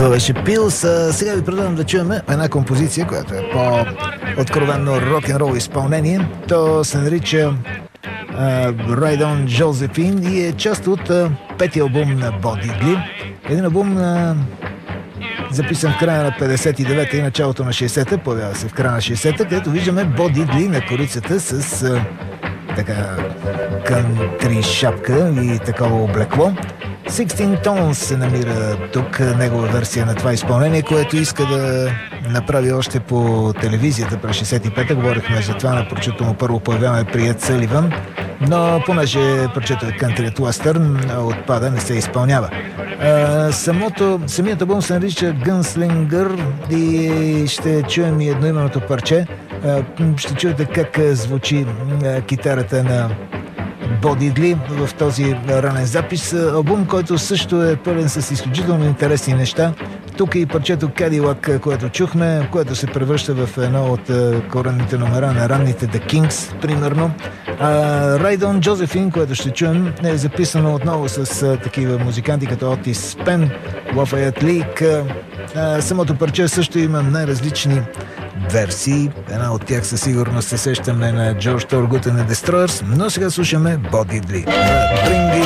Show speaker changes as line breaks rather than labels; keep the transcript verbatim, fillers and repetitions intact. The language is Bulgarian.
Това беше Пилс. Сега ви предлагам да чуем една композиция, която е по-откровенно рок-н-рол изпълнение. То се нарича uh, Ride on Josephine и е част от uh, петия албум на Бо Дидли. Един албум uh, записан в края на петдесет и девета и началото на шейсета, появява се в края на шейсета, където виждаме Бо Дидли на корицата с uh, така кънтри шапка и такова облекло. шестнайсет Tones се намира тук, негова версия на това изпълнение, което иска да направи още по телевизията през шейсет и пета. Говорихме за това на прочето му първо появяване при Ед Съливан, но понеже прочето е кънтри уестърн, отпада, не се изпълнява. А, самото, самият албум се нарича Gunslinger и ще чуем и едноименното парче. А, ще чуете как звучи а, китарата на Бо Дидли в този ранен запис. Албум, който също е пълен с изключително интересни неща. Тук е и парчето Cadillac, което чухме, което се превръща в едно от коренните номера на ранните The Kings, примерно. А Ride on Josephine, което ще чуем, е записано отново с такива музиканти като Отис Пен, Лафайет Лик. Самото парче също има най-различни версии. Една от тях със сигурност се сещаме на Джордж Торгут на Destroyers, но сега слушаме Бо Дидли.